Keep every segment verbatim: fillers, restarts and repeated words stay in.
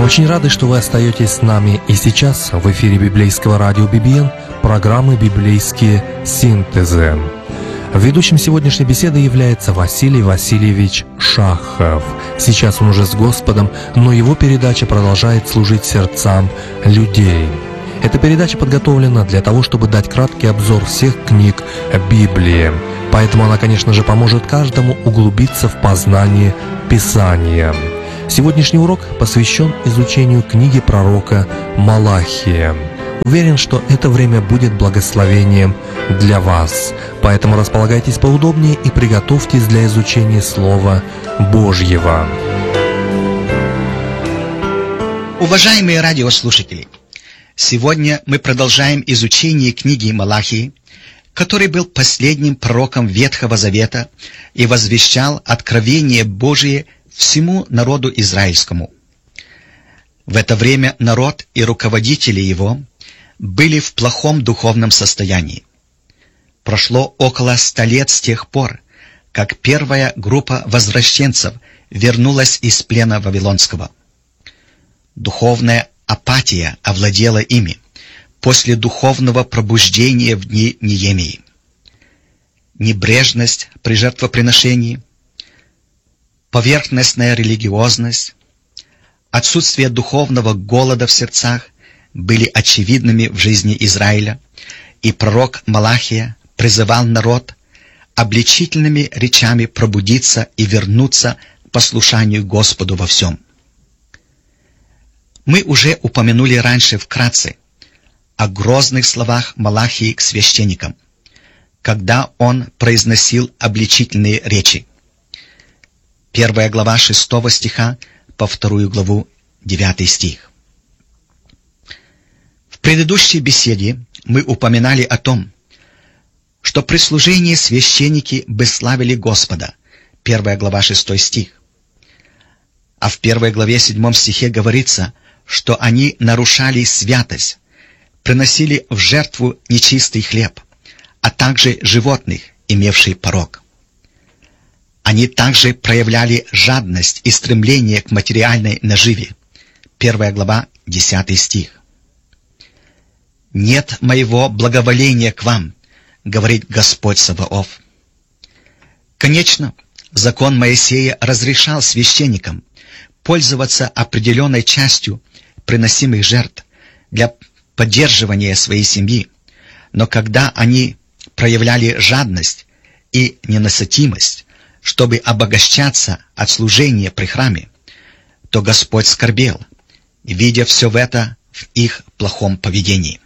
Очень рады, что вы остаетесь с нами и сейчас в эфире библейского радио би би эн программы «Библейские синтезы». Ведущим сегодняшней беседы является Василий Васильевич Шахов. Сейчас он уже с Господом, но его передача продолжает служить сердцам людей. Эта передача подготовлена для того, чтобы дать краткий обзор всех книг Библии. Поэтому она, конечно же, поможет каждому углубиться в познание Писания. Сегодняшний урок посвящен изучению книги пророка Малахия. Уверен, что это время будет благословением для вас. Поэтому располагайтесь поудобнее и приготовьтесь для изучения Слова Божьего. Уважаемые радиослушатели, сегодня мы продолжаем изучение книги Малахии, который был последним пророком Ветхого Завета и возвещал откровение Божие всему народу израильскому. В это время народ и руководители его были в плохом духовном состоянии. Прошло около ста лет с тех пор, как первая группа возвращенцев вернулась из плена Вавилонского. Духовная апатия овладела ими после духовного пробуждения в дни Неемии. Небрежность при жертвоприношении, поверхностная религиозность, отсутствие духовного голода в сердцах были очевидными в жизни Израиля, и пророк Малахия призывал народ обличительными речами пробудиться и вернуться к послушанию Господу во всем. Мы уже упомянули раньше вкратце о грозных словах Малахии к священникам, когда он произносил обличительные речи. Первая глава шестого стиха по вторую главу девятый стих. В предыдущей беседе мы упоминали о том, что при служении священники бесславили Господа. Первая глава шестой стих. А в первой главе седьмом стихе говорится, что они нарушали святость, приносили в жертву нечистый хлеб, а также животных, имевшие порок. Они также проявляли жадность и стремление к материальной наживе. Первая глава, десятый стих. «Нет моего благоволения к вам, говорит Господь Саваоф». Конечно, закон Моисея разрешал священникам пользоваться определенной частью приносимых жертв для поддерживания своей семьи, но когда они проявляли жадность и ненасытимость, чтобы обогащаться от служения при храме, то Господь скорбел, видя все в это в их плохом поведении.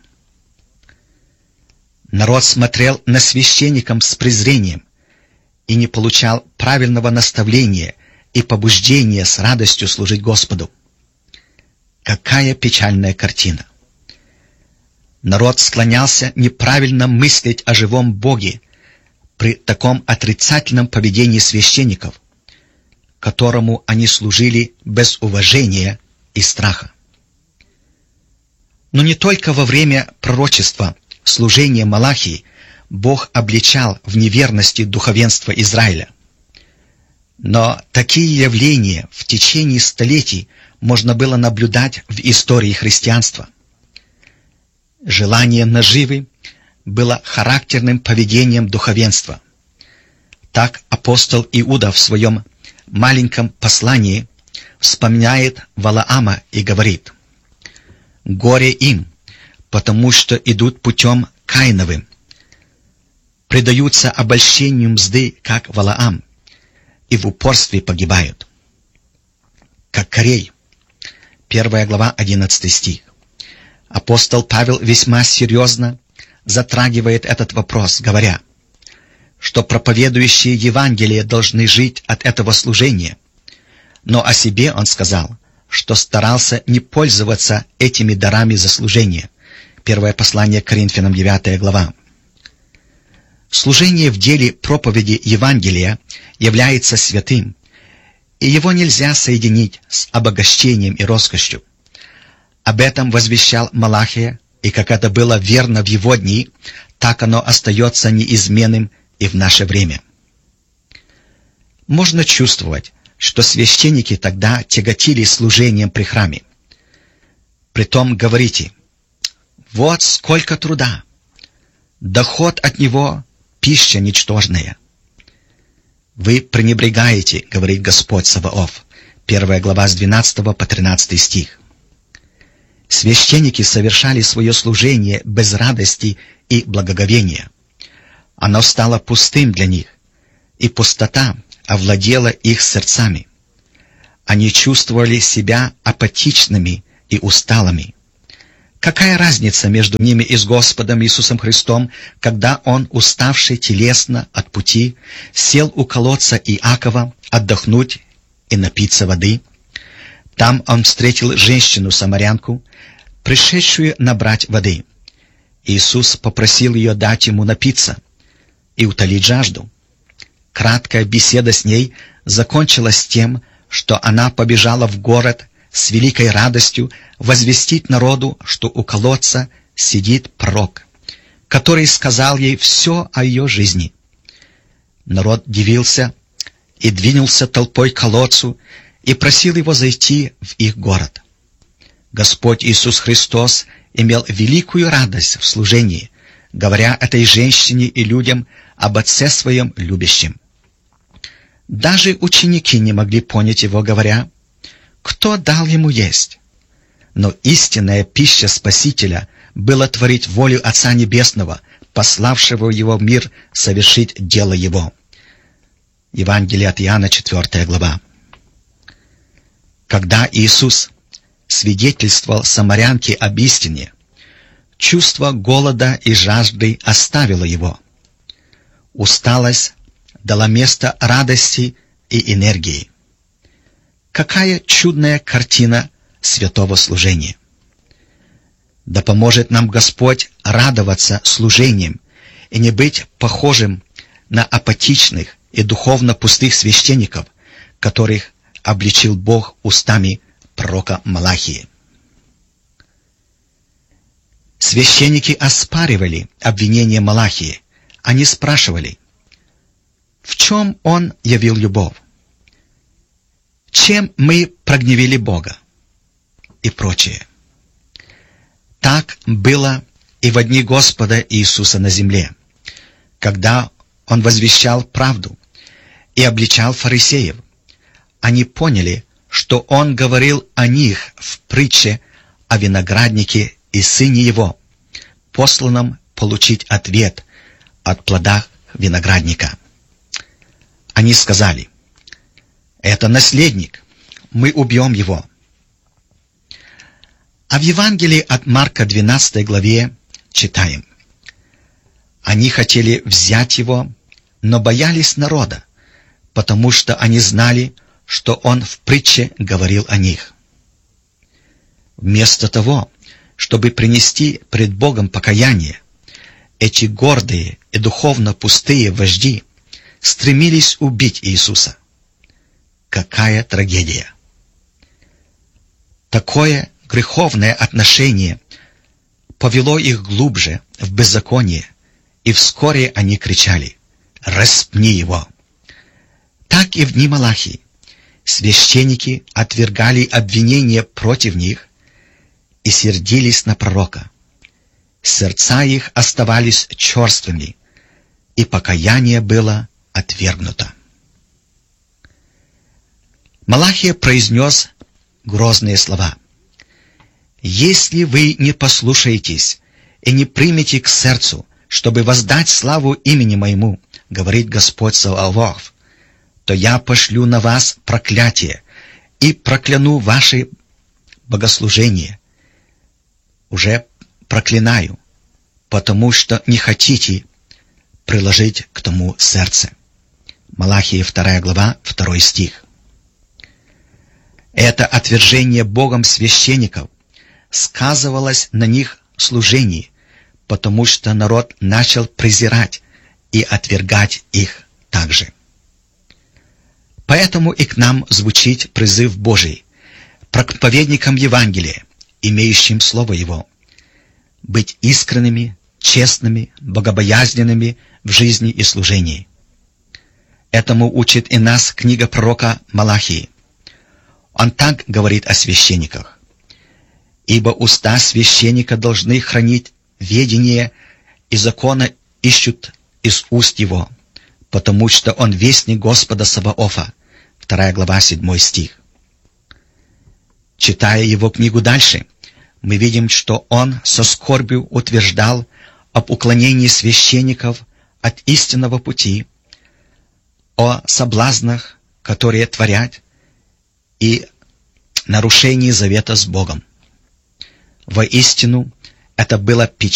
Народ смотрел на священников с презрением и не получал правильного наставления и побуждения с радостью служить Господу. Какая печальная картина! Народ склонялся неправильно мыслить о живом Боге при таком отрицательном поведении священников, которому они служили без уважения и страха. Но не только во время пророчества служения Малахии Бог обличал в неверности духовенство Израиля. Но такие явления в течение столетий можно было наблюдать в истории христианства. Желание наживы было характерным поведением духовенства. Так апостол Иуда в своем маленьком послании вспоминает Валаама и говорит: «Горе им, потому что идут путем Каиновым, предаются обольщению мзды, как Валаам, и в упорстве погибают». Как Корей. Первая глава, одиннадцатый стих. Апостол Павел весьма серьезно затрагивает этот вопрос, говоря, что проповедующие Евангелие должны жить от этого служения. Но о себе он сказал, что старался не пользоваться этими дарами за служение. Первое послание к Коринфянам, девятая глава. Служение в деле проповеди Евангелия является святым, и его нельзя соединить с обогащением и роскошью. Об этом возвещал Малахия, и как это было верно в его дни, так оно остается неизменным и в наше время. Можно чувствовать, что священники тогда тяготились служением при храме. Притом говорите: вот сколько труда, доход от него — пища ничтожная. Вы пренебрегаете, говорит Господь Саваоф. Первая глава с двенадцатого по тринадцатый стих. Священники совершали свое служение без радости и благоговения. Оно стало пустым для них, и пустота овладела их сердцами. Они чувствовали себя апатичными и усталыми. Какая разница между ними и с Господом Иисусом Христом, когда Он, уставший телесно от пути, сел у колодца Иакова отдохнуть и напиться воды? Там он встретил женщину-самарянку, пришедшую набрать воды. Иисус попросил ее дать ему напиться и утолить жажду. Краткая беседа с ней закончилась тем, что она побежала в город с великой радостью возвестить народу, что у колодца сидит пророк, который сказал ей все о ее жизни. Народ дивился и двинулся толпой к колодцу и просил его зайти в их город. Господь Иисус Христос имел великую радость в служении, говоря этой женщине и людям об Отце Своем любящем. Даже ученики не могли понять его, говоря: кто дал ему есть? Но истинная пища Спасителя была творить волю Отца Небесного, пославшего его в мир совершить дело его. Евангелие от Иоанна, четвёртая глава. Когда Иисус свидетельствовал самарянке об истине, чувство голода и жажды оставило его. Усталость дала место радости и энергии. Какая чудная картина святого служения! Да поможет нам Господь радоваться служением и не быть похожим на апатичных и духовно пустых священников, которых обличил Бог устами пророка Малахии. Священники оспаривали обвинения Малахии. Они спрашивали: в чем он явил любовь? Чем мы прогневили Бога? И прочее. Так было и в дни Господа Иисуса на земле, когда Он возвещал правду и обличал фарисеев. Они поняли, что Он говорил о них в притче о винограднике и сыне его, посланном получить ответ от плода виноградника. Они сказали: это наследник, мы убьем его. А в Евангелии от Марка, двенадцатой главе, читаем: они хотели взять его, но боялись народа, потому что они знали, что он в притче говорил о них. Вместо того, чтобы принести пред Богом покаяние, эти гордые и духовно пустые вожди стремились убить Иисуса. Какая трагедия! Такое греховное отношение повело их глубже в беззаконие, и вскоре они кричали: «Распни его!» Так и в дни Малахии священники отвергали обвинения против них и сердились на пророка. Сердца их оставались черствыми, и покаяние было отвергнуто. Малахия произнес грозные слова: «Если вы не послушаетесь и не примете к сердцу, чтобы воздать славу имени моему, говорит Господь Саваоф, то я пошлю на вас проклятие и прокляну ваши богослужения. Уже проклинаю, потому что не хотите приложить к тому сердце». Малахия, вторая глава, второй стих. Это отвержение Богом священников сказывалось на них служении, потому что народ начал презирать и отвергать их также. Поэтому и к нам звучит призыв Божий, проповедникам Евангелия, имеющим Слово Его, быть искренними, честными, богобоязненными в жизни и служении. Этому учит и нас книга пророка Малахии. Он так говорит о священниках: ибо уста священника должны хранить ведение, и закона ищут из уст его, потому что он вестник Господа Саваофа». Вторая глава, седьмой стих. Читая его книгу дальше, мы видим, что он со скорбью утверждал об уклонении священников от истинного пути, о соблазнах, которые творят, и нарушении завета с Богом. Воистину, это было печально.